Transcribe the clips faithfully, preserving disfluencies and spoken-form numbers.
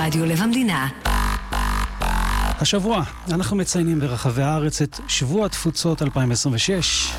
רדיו לב המדינה. השבוע אנחנו מציינים ברחבי הארץ את שבוע התפוצות אלפיים עשרים ושש.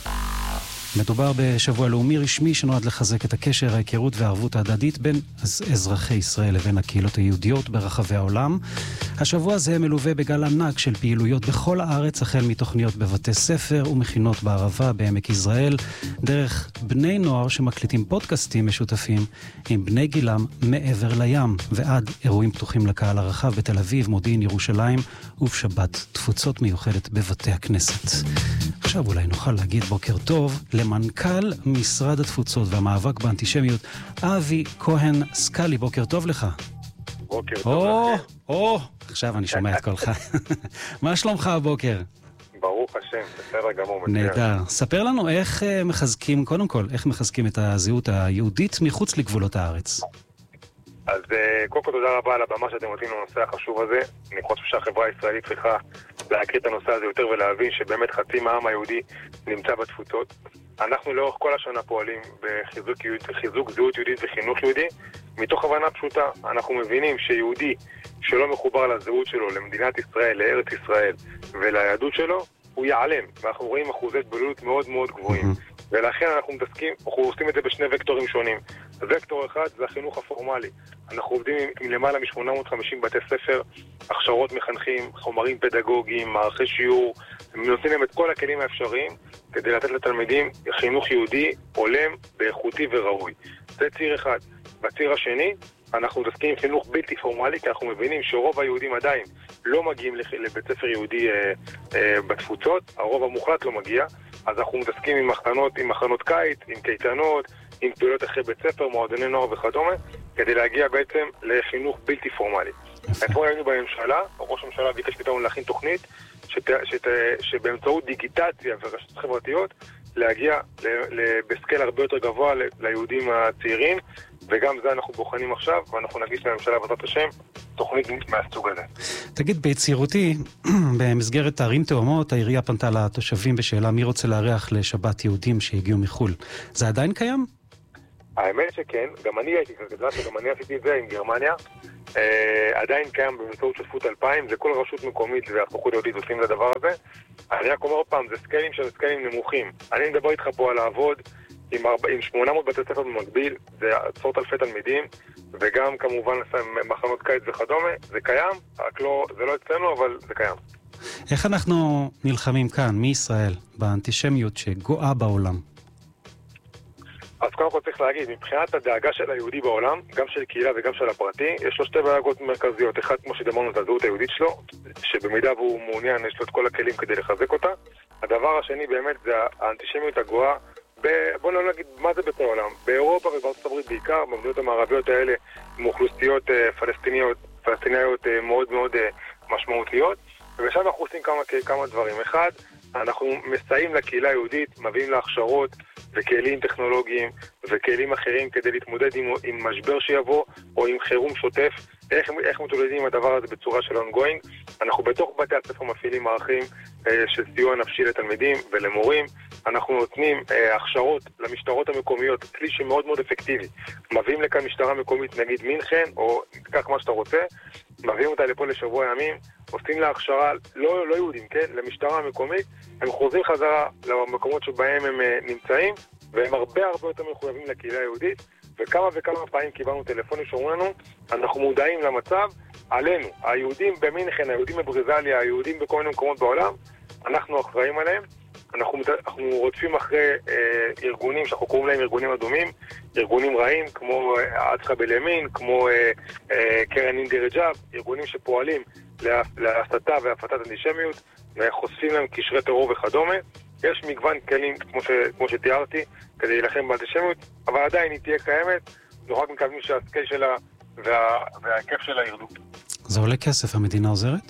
מדובר בשבוע לאומי רשמי שנועד לחזק את הקשר, ההיכרות והערבות ההדדית בין אזרחי ישראל לבין הקהילות היהודיות ברחבי העולם. השבוע הזה מלווה בגל ענק של פעילויות בכל הארץ, החל מתוכניות בבתי ספר ומכינות בערבה בעמק יזרעאל, דרך בני נוער שמקליטים פודקאסטים משותפים עם בני גילם מעבר לים, ועד אירועים פתוחים לקהל הרחב בתל אביב, מודיעין, ירושלים, ובשבת תפוצות מיוחדת בבתי הכנסת. עכשיו אולי נוכל להגיד בוקר טוב למנכ"ל משרד התפוצות והמאבק באנטישמיות, אבי כהן סקלי. בוקר טוב לך. בוקר טוב לכם. או, עכשיו אני שומע את קולך. מה שלומך הבוקר? ברוך השם, בסדר גמור. נהדר. ספר לנו איך מחזקים, קודם כל, איך מחזקים את הזהות היהודית מחוץ לגבולות הארץ. אז קודם כל תודה רבה על הבמה שאתם נותנים לנושא החשוב הזה. אני חושב שהחברה הישראלית צריכה להכיר את הנושא הזה יותר ולהבין שבאמת חצי מהעם היהודי נמצא בתפוצות. אנחנו לאורך כל השנה פועלים בחיזוק חיזוק זהות יהודית וחינוך יהודי, מתוך הבנה פשוטה. אנחנו מבינים שיהודי שלא מחובר לזהות שלו, למדינת ישראל, לארץ ישראל וליהדות שלו, הוא ייעלם, ואנחנו רואים אחוזי התבוללות מאוד מאוד גבוהים. ולכן אנחנו מתעסקים, אנחנו עושים את זה בשני וקטורים שונים. וקטור אחד זה החינוך הפורמלי. אנחנו עובדים עם, עם למעלה מ-שמונה מאות וחמישים בתי ספר, הכשרות מחנכים, חומרים פדגוגיים, מערכי שיעור, נותנים להם את כל הכלים האפשריים כדי לתת לתלמידים חינוך יהודי הולם, באיכותי וראוי. זה ציר אחד. בציר השני, אנחנו מתעסקים עם חינוך בלתי פורמלי, כי אנחנו מבינים שרוב היהודים עדיין לא מגיעים לבית ספר יהודי אה, אה, בתפוצות, הרוב המוחלט לא מגיע, אז אנחנו מתעסקים עם מחנות, עם מחנות קיץ, עם קייטנות, עם פעולות אחרי בית ספר, מועדוני נוער וכדומה, כדי להגיע בעצם לחינוך בלתי פורמלי. אתמול היינו בממשלה, ראש הממשלה ביקש פתאום להכין תוכנית שת, שת, שבאמצעות דיגיטציה ורשתות חברתיות להגיע בסקל הרבה יותר גבוה ליהודים הצעירים, וגם זה אנחנו בוחנים עכשיו, ואנחנו נגיש לממשלה בעזרת השם תוכנית מהסוג הזה. תגיד, ביצירותי, במסגרת ערים תאומות, העירייה פנתה לתושבים בשאלה מי רוצה לארח לשבת יהודים שהגיעו מחול. זה עדיין קיים? האמת שכן, גם אני הייתי כזה, גם אני עשיתי את זה עם גרמניה. אה, עדיין קיים באמצעות שותפות אלפיים, זה כל רשות מקומית והפכות יהודית עושים לדבר הזה. אני רק אומר עוד פעם, זה סקלים של סקלים נמוכים. אני מדבר איתך פה על לעבוד עם, ארבע, עם שמונה מאות בתי ספר במקביל, זה עשרות אלפי תלמידים, וגם כמובן מחנות קיץ וכדומה, זה קיים, רק לא, זה לא אצלנו, אבל זה קיים. איך אנחנו נלחמים כאן, מישראל, באנטישמיות שגואה בעולם? אז קודם כל צריך להגיד, מבחינת הדאגה של היהודי בעולם, גם של קהילה וגם של הפרטי, יש לו שתי דאגות מרכזיות. אחד, כמו שדמרנו את הזהות היהודית שלו, שבמידה והוא מעוניין, יש לו את כל הכלים כדי לחזק אותה. הדבר השני באמת זה האנטישמיות הגואה, ב... בוא לא נגיד מה זה בכל העולם. באירופה ובארצות הברית בעיקר, במדינות המערביות האלה, עם אוכלוסיות פלסטיניות, פלסטיניות מאוד מאוד משמעותיות, ושם אנחנו עושים כמה, כמה דברים. אחד, אנחנו מסייעים לקהילה היהודית, מביאים לה הכשרות וכלים טכנולוגיים וכלים אחרים כדי להתמודד עם, עם משבר שיבוא או עם חירום שוטף. איך, איך מתמודדים עם הדבר הזה בצורה של ongoing. אנחנו בתוך בתי הספר מפעילים מערכים אה, של סיוע נפשי לתלמידים ולמורים. אנחנו נותנים אה, הכשרות למשטרות המקומיות, כלי שמאוד מאוד אפקטיבי. מביאים לכאן משטרה מקומית, נגיד מינכן, או כך מה שאתה רוצה, מביאים אותה לפה לשבוע ימים, עושים לה הכשרה, לא, לא יהודים, כן? למשטרה המקומית, הם חוזרים חזרה למקומות שבהם הם אה, נמצאים, והם הרבה הרבה יותר מחויבים לקהילה היהודית, וכמה וכמה פעמים קיבלנו טלפונים שאומרים לנו, אנחנו מודעים למצב, עלינו, היהודים במינכן, היהודים בברזליה, היהודים בכל מיני מקומות בעולם, אנחנו אחראים עליהם, אנחנו, אנחנו רודפים אחרי אה, ארגונים שאנחנו קוראים להם ארגונים אדומים, ארגונים רעים כמו עדך בלימין, כמו אה, אה, קרן אינדי רג'אב, ארגונים שפועלים לה, להסתה והפצת אנטישמיות, חושפים להם קשרי טרור וכדומה. יש מגוון כלים, כמו, ש, כמו שתיארתי, כדי להילחם באנטישמיות, אבל עדיין היא תהיה קיימת, אנחנו רק מקווים שהסקל שלה וה, וההיקף שלה ירדו. זה עולה כסף, המדינה עוזרת?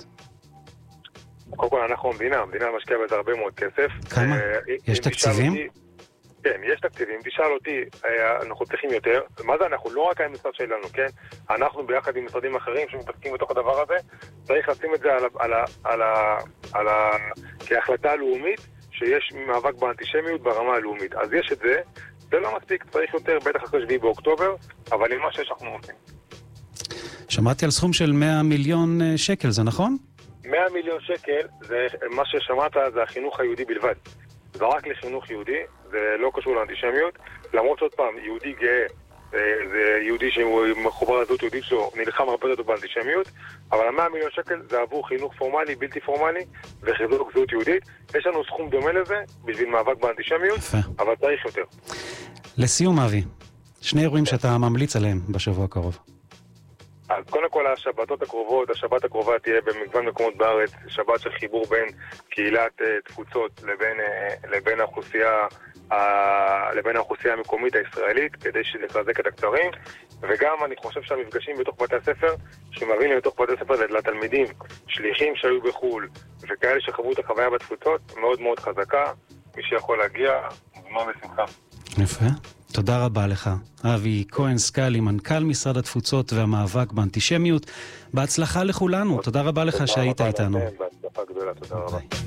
קודם כל אנחנו המדינה, המדינה משקיעה בזה הרבה מאוד כסף. כמה? יש תקציבים? אותי, כן, יש תקציבים. תשאל אותי, אנחנו צריכים יותר. מה זה אנחנו? לא רק המשרד שלנו, כן? אנחנו ביחד עם משרדים אחרים שמתעסקים בתוך הדבר הזה, צריך לשים את זה על, על, על, על, על, כהחלטה לאומית, שיש מאבק באנטישמיות ברמה הלאומית. אז יש את זה, זה לא מספיק, צריך יותר, בטח אחרי שביעי באוקטובר, אבל עם מה שיש אנחנו עושים. שמעתי על סכום של מאה מיליון שקל, זה נכון? מאה מיליון שקל, זה, מה ששמעת זה החינוך היהודי בלבד. זה רק לחינוך יהודי, זה לא קשור לאנטישמיות, למרות שעוד פעם, יהודי גאה, זה יהודי שהוא מחובר לזהות יהודית שלו, נלחם הרבה יותר באנטישמיות, אבל ה-מאה מיליון שקל זה עבור חינוך פורמלי, בלתי פורמלי, וחיזוק זהות יהודית. יש לנו סכום דומה לזה, בשביל מאבק באנטישמיות, יפה. אבל צריך יותר. לסיום, אבי, שני אירועים שאתה ממליץ עליהם בשבוע הקרוב. אז קודם כל השבתות הקרובות, השבת הקרובה תהיה במגוון מקומות בארץ, שבת של חיבור בין קהילת תפוצות לבין, לבין האוכלוסייה, לבין האוכלוסייה המקומית הישראלית, כדי לחזק את הקצרים, וגם אני חושב שהמפגשים בתוך בתי הספר, שמביאים לתוך בתי הספר לתלמידים, שליחים שהיו בחול, וכאלה שחוו את החוויה בתפוצות, מאוד מאוד חזקה, מי שיכול להגיע, מוזמן בשמחה. יפה. תודה רבה לך. אבי כהן סקאלי, מנכ"ל משרד התפוצות והמאבק באנטישמיות. בהצלחה לכולנו. תודה רבה לך שהיית איתנו. בהצלחה גדולה, תודה רבה.